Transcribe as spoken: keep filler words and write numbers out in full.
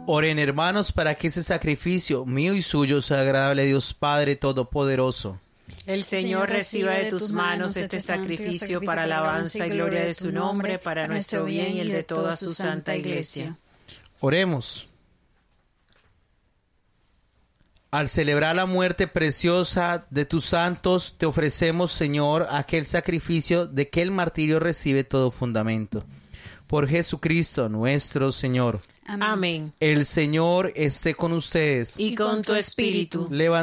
Oren, hermanos, para que ese sacrificio mío y suyo sea agradable a Dios Padre Todopoderoso. El Señor reciba de tus manos este sacrificio para alabanza y gloria de su nombre, para nuestro bien y el de toda su santa Iglesia. Oremos. Al celebrar la muerte preciosa de tus santos, te ofrecemos, Señor, aquel sacrificio de que el martirio recibe todo fundamento. Por Jesucristo nuestro Señor. Amén. El Señor esté con ustedes. Y con tu espíritu. Levantemos